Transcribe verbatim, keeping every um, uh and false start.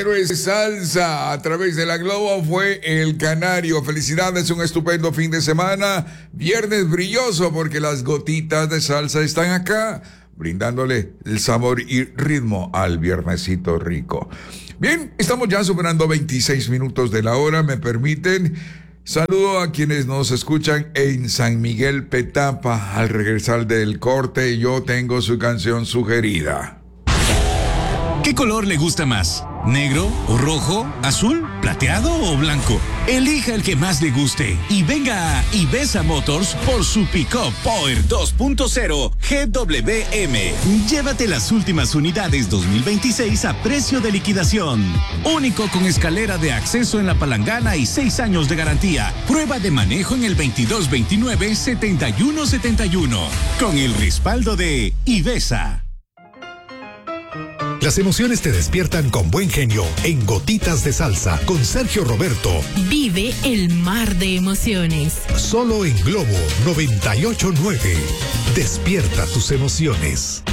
Héroes Salsa a través de la Globo fue El Canario. Felicidades, un estupendo fin de semana. Viernes brilloso porque las gotitas de salsa están acá, brindándole el sabor y ritmo al viernesito rico. Bien, estamos ya superando veintiséis minutos de la hora, me permiten. Saludo a quienes nos escuchan en San Miguel Petapa. Al regresar del corte, yo tengo su canción sugerida. ¿Qué color le gusta más? ¿Negro o rojo? ¿Azul? ¿Plateado o blanco? Elija el que más le guste y venga a Ivesa Motors por su Pick-up Power dos punto cero G W M. Llévate las últimas unidades dos mil veintiséis a precio de liquidación. Único con escalera de acceso en la palangana y seis años de garantía. Prueba de manejo en el veintidós veintinueve setenta y uno setenta y uno. Con el respaldo de Ivesa. Las emociones te despiertan con buen genio en Gotitas de Salsa con Sergio Roberto. Vive el mar de emociones. Solo en Globo noventa y ocho punto nueve. Despierta tus emociones.